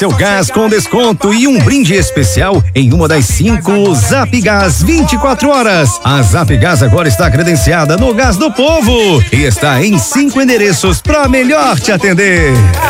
seu gás com desconto e um brinde especial em uma das 5 Zap Gás 24 horas. A Zap Gás agora está credenciada no Gás do Povo e está em 5 endereços para melhor te atender.